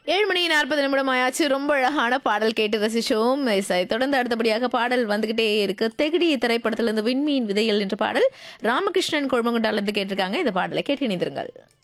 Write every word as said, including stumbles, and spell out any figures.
ஏழு மணி நாற்பது நிமிடம் ஆயாச்சு. ரொம்ப அழகான பாடல் கேட்டு ரசிச்சோம். இசை தொடர்ந்து அடுத்தபடியாக பாடல் வந்துகிட்டே இருக்கு. தெகிடி திரைப்படத்திலிருந்து விண்மீன் விதைகள் என்ற பாடல் ராமகிருஷ்ணன் கொழுமங்குண்டால இருந்து கேட்டிருக்காங்க. இந்த பாடலை கேட்டு இணைந்திருங்கள்.